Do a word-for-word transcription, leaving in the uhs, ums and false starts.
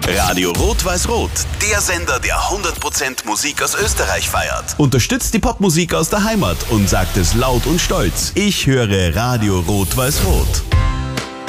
Radio Rot-Weiß-Rot, der Sender, der hundert Prozent Musik aus Österreich feiert. Unterstützt die Popmusik aus der Heimat und sagt es laut und stolz. Ich höre Radio Rot-Weiß-Rot.